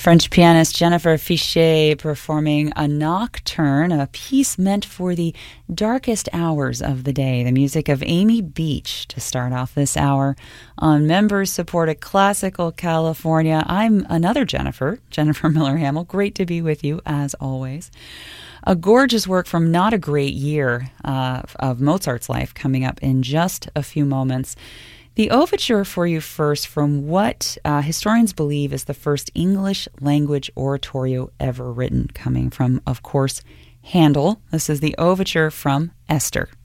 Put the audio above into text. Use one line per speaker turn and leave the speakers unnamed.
French pianist Jennifer Fichet performing a nocturne, a piece meant for the darkest hours of the day. The music of Amy Beach to start off this hour on members-supported Classical California. I'm another Jennifer Miller Hamill. Great to be with you, as always. A gorgeous work from Not a Great Year of Mozart's life coming up in just a few moments. The overture for you first from what historians believe is the first English language oratorio ever written, coming from, of course, Handel. This is the overture from Esther.